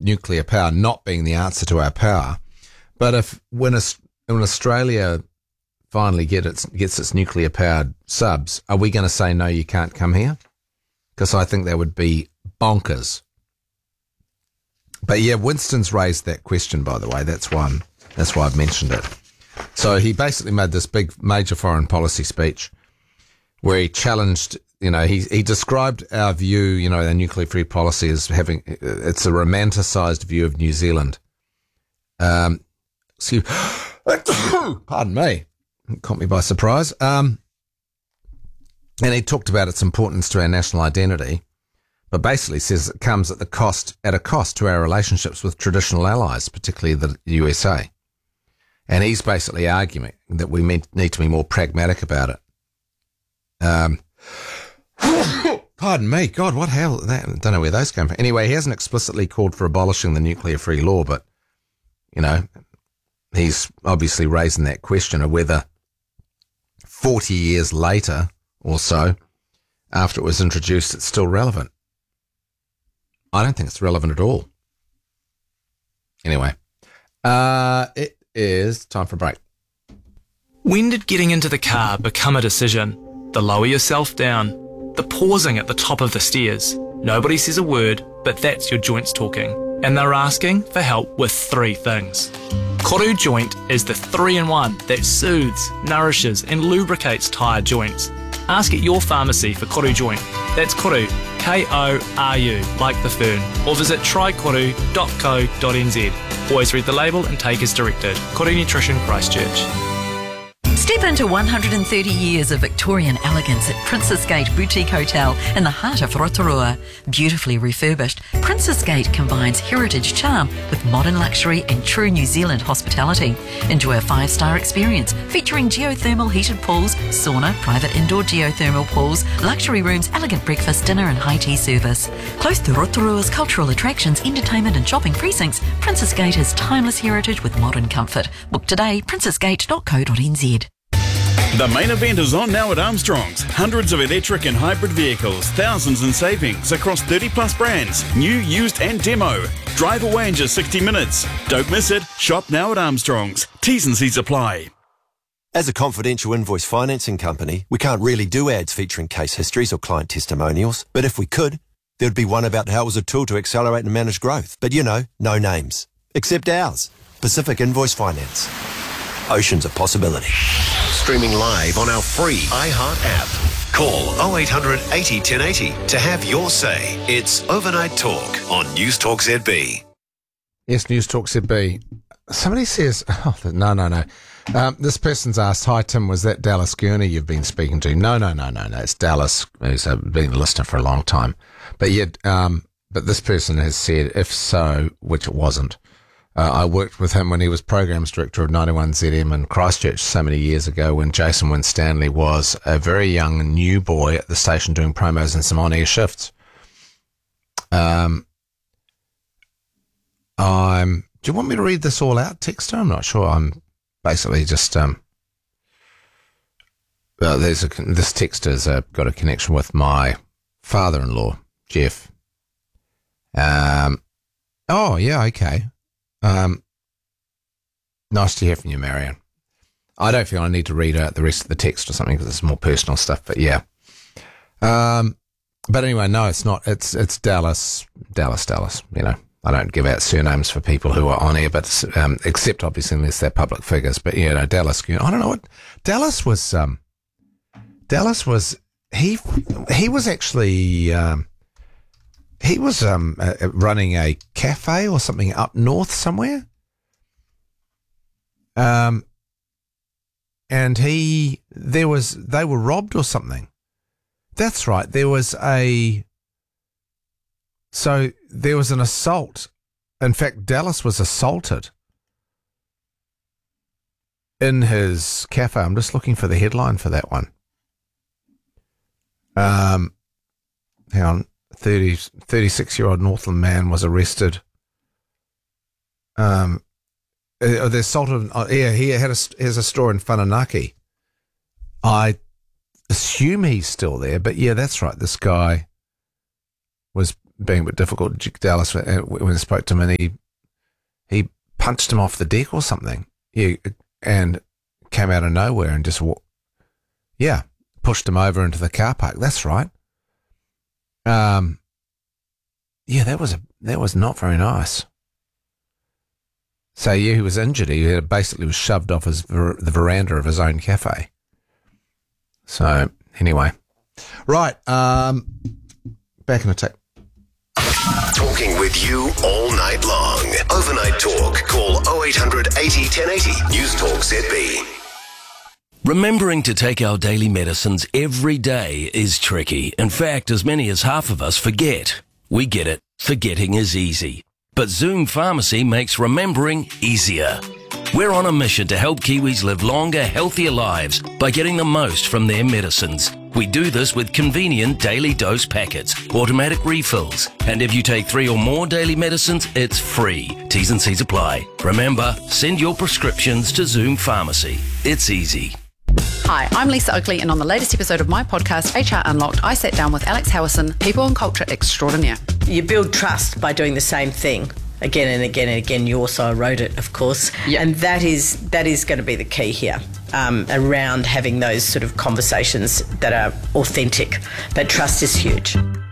nuclear power not being the answer to our power. But when Australia finally gets its nuclear powered subs, are we going to say, no, you can't come here? Because I think that would be bonkers. But yeah, Winston's raised that question, by the way. That's why I've mentioned it. So he basically made this big major foreign policy speech where he challenged, he described our view, our nuclear free policy as it's a romanticized view of New Zealand. Pardon me. It caught me by surprise. And he talked about its importance to our national identity, but basically says it comes at a cost to our relationships with traditional allies, particularly the USA. And he's basically arguing that we need to be more pragmatic about it. Pardon me, God, what hell? I don't know where those came from. Anyway, he hasn't explicitly called for abolishing the nuclear-free law, but, he's obviously raising that question of whether 40 years later or so, after it was introduced, it's still relevant. I don't think it's relevant at all. Anyway, it is time for a break. When did getting into the car become a decision? The lower yourself down, the pausing at the top of the stairs. Nobody says a word, but that's your joints talking. And they're asking for help with 3 things. Koru Joint is the 3-in-1 that soothes, nourishes and lubricates tired joints. Ask at your pharmacy for Koru Joint. That's Koru, K-O-R-U, like the fern. Or visit trykoru.co.nz. Always read the label and take as directed. Koru Nutrition, Christchurch. Step into 130 years of Victorian elegance at Princess Gate Boutique Hotel in the heart of Rotorua. Beautifully refurbished, Princess Gate combines heritage charm with modern luxury and true New Zealand hospitality. Enjoy a 5-star experience featuring geothermal heated pools, sauna, private indoor geothermal pools, luxury rooms, elegant breakfast, dinner and high tea service. Close to Rotorua's cultural attractions, entertainment and shopping precincts, Princess Gate has timeless heritage with modern comfort. Book today, princessgate.co.nz. The main event is on now at Armstrong's. Hundreds of electric and hybrid vehicles, thousands in savings across 30 plus brands, new, used and demo. Drive away in just 60 minutes. Don't miss it. Shop now at Armstrong's. T's and C's apply. As a confidential invoice financing company, we can't really do ads featuring case histories or client testimonials. But if we could, there'd be one about how it was a tool to accelerate and manage growth. But no names. Except ours, Pacific Invoice Finance. Oceans of possibility. Streaming live on our free iHeart app. Call 0800 80 1080 to have your say. It's Overnight Talk on News Talk ZB. Yes, News Talk ZB. Somebody says, no. This person's asked, hi Tim, was that Dallas Gurney you've been speaking to? No. It's Dallas, who's been a listener for a long time. But yet, but this person has said, if so, which it wasn't. I worked with him when he was Programs Director of 91ZM in Christchurch so many years ago when Jason Winstanley was a very young new boy at the station doing promos and some on-air shifts. Do you want me to read this all out, Texter? I'm not sure. I'm basically just... this Texter's got a connection with my father-in-law, Jeff. Oh, yeah, okay. Nice to hear from you, Marion. I don't feel I need to read out the rest of the text or something because it's more personal stuff, but yeah. But anyway, no, it's not. It's Dallas. I don't give out surnames for people who are on air, but except obviously unless they're public figures. But Dallas. I don't know what Dallas was. Dallas was. He was actually. He was running a cafe or something up north somewhere. And they were robbed or something. That's right. There was an assault. In fact, Dallas was assaulted in his cafe. I'm just looking for the headline for that one. Hang on. 36-year-old Northland man was arrested. The assault of he has a store in Whananaki. I assume he's still there, but yeah, that's right. This guy was being a bit difficult, Dick Dallas, when I spoke to him, and he punched him off the deck or something. And came out of nowhere and just, pushed him over into the car park. That's right. That was not very nice. So he was injured. He basically was shoved off the veranda of his own cafe. So anyway, right. Back in a tick. Talking with you all night long. Overnight Talk. Call 0800 80 1080. News Talk ZB. Remembering to take our daily medicines every day is tricky. In fact, as many as half of us forget. We get it. Forgetting is easy. But Zoom Pharmacy makes remembering easier. We're on a mission to help Kiwis live longer, healthier lives by getting the most from their medicines. We do this with convenient daily dose packets, automatic refills, and if you take 3 or more daily medicines, it's free. T's and C's apply. Remember, send your prescriptions to Zoom Pharmacy. It's easy. Hi, I'm Lisa Oakley, and on the latest episode of my podcast, HR Unlocked, I sat down with Alex Howison, people and culture extraordinaire. You build trust by doing the same thing again and again and again. You also erode it, of course. Yep. And that is going to be the key here, around having those sort of conversations that are authentic. But trust is huge.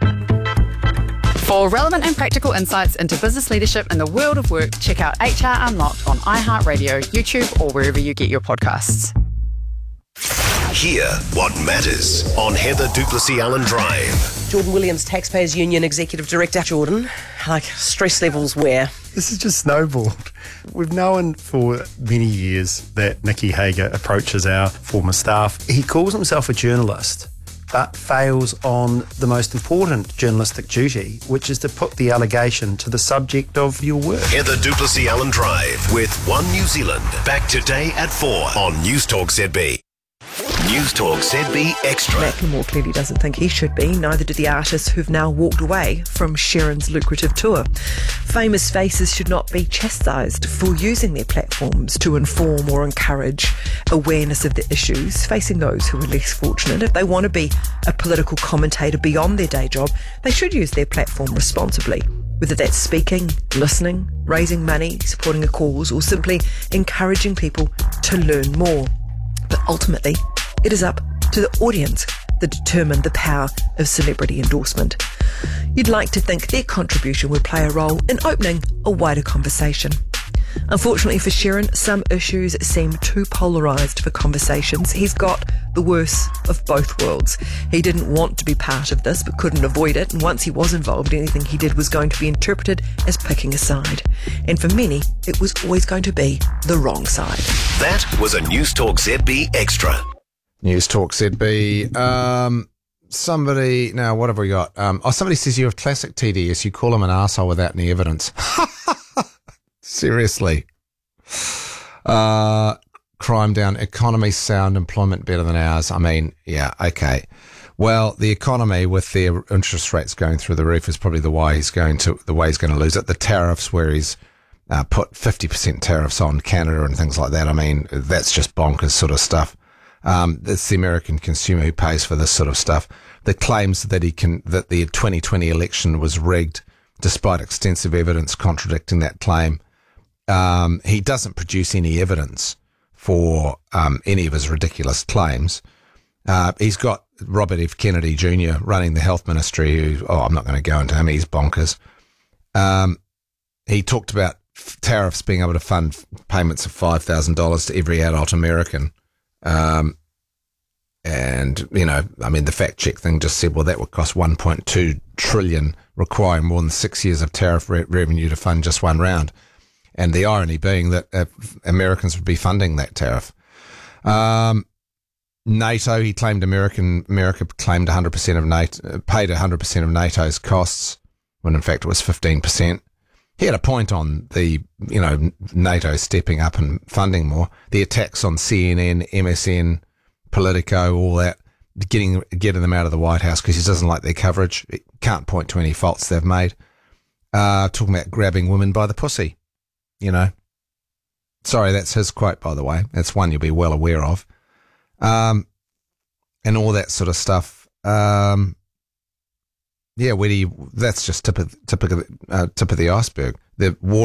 For relevant and practical insights into business leadership in the world of work, check out HR Unlocked on iHeartRadio, YouTube, or wherever you get your podcasts. Hear what matters on Heather Duplessis Allen Drive. Jordan Williams, Taxpayers Union Executive Director. Jordan, stress levels where? This has just snowballed. We've known for many years that Nicky Hager approaches our former staff. He calls himself a journalist, but fails on the most important journalistic duty, which is to put the allegation to the subject of your work. Heather Duplessis Allen Drive with One New Zealand. Back today at 4 on News Talk ZB. News Talk ZB Extra. Macklemore clearly doesn't think he should be, neither do the artists who've now walked away from Sharon's lucrative tour. Famous faces should not be chastised for using their platforms to inform or encourage awareness of the issues facing those who are less fortunate. If they want to be a political commentator beyond their day job, they should use their platform responsibly. Whether that's speaking, listening, raising money, supporting a cause, or simply encouraging people to learn more. But ultimately, it is up to the audience to determine the power of celebrity endorsement. You'd like to think their contribution would play a role in opening a wider conversation. Unfortunately for Sharon, some issues seem too polarised for conversations. He's got the worst of both worlds. He didn't want to be part of this, but couldn't avoid it. And once he was involved, anything he did was going to be interpreted as picking a side. And for many, it was always going to be the wrong side. That was a News Talk ZB Extra. News Talk ZB. Somebody, now what have we got? Somebody says you have classic TDS. You call him an arsehole without any evidence. Seriously. Crime down, economy sound, employment better than ours. I mean, yeah, okay. Well, the economy with their interest rates going through the roof is probably the way he's going to lose it. The tariffs where he's put 50% tariffs on Canada and things like that. I mean, that's just bonkers sort of stuff. It's the American consumer who pays for this sort of stuff. The claims that that the 2020 election was rigged, despite extensive evidence contradicting that claim. He doesn't produce any evidence for any of his ridiculous claims. He's got Robert F. Kennedy Jr. running the health ministry, who, I'm not going to go into him, he's bonkers. He talked about tariffs being able to fund payments of $5,000 to every adult American. And, the fact check thing just said, well, that would cost $1.2 trillion, requiring more than 6 years of tariff revenue to fund just one round. And the irony being that Americans would be funding that tariff. NATO, he claimed America claimed 100% of NATO, paid 100% of NATO's costs, when in fact it was 15%. He had a point on the, NATO stepping up and funding more. The attacks on CNN, MSN, Politico, all that, getting them out of the White House because he doesn't like their coverage. He can't point to any faults they've made. Talking about grabbing women by the pussy, Sorry, that's his quote, by the way. That's one you'll be well aware of. And all that sort of stuff. Yeah, that's just tip of the iceberg. The